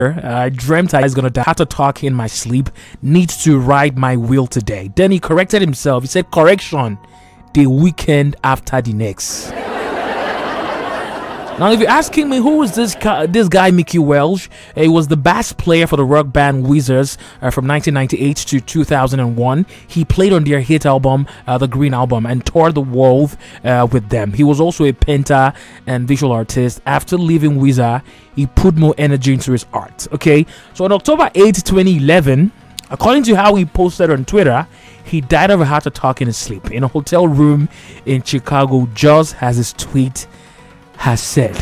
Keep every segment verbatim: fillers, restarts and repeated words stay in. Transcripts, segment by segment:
I dreamt I was gonna die. Had to talk in my sleep. Need to ride my wheel today. Then he corrected himself. He said, correction, the weekend after the next. Now, if you're asking me who is this guy, this guy Mickey Welsh, he was the bass player for the rock band Weezer uh, from nineteen ninety-eight to two thousand one. He played on their hit album, uh, the Green Album, and toured the world uh, with them. He was also a painter and visual artist. After leaving Weezer, he put more energy into his art. Okay, so on October eighth, twenty eleven, according to how he posted on Twitter, he died of a heart attack in his sleep in a hotel room in Chicago, just as his tweet has said.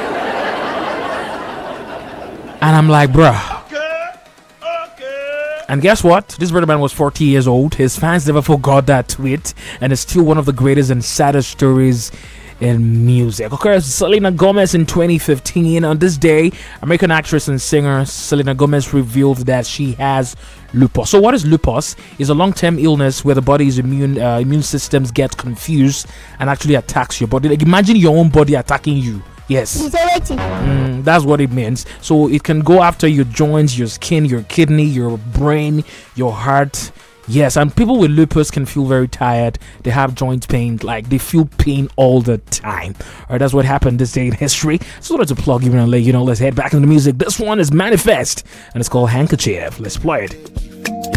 And I'm like, bruh. Okay, okay. And guess what? This brother man was forty years old. His fans never forgot that tweet, and it's still one of the greatest and saddest stories in music. Okay, Selena Gomez in twenty fifteen. On this day, American actress and singer Selena Gomez revealed that she has lupus. So what is lupus? Is a long-term illness where the body's immune uh, immune systems get confused and actually attacks your body. Like, imagine your own body attacking you. Yes, mm, that's what it means. So it can go after your joints, your skin, your kidney, your brain, your heart. Yes, and people with lupus can feel very tired. They have joint pain, like they feel pain all the time. All right, that's what happened this day in history. So I wanted to plug you and let you know. Let's head back into the music. This one is Manifest, and it's called Handkerchief. Let's play it.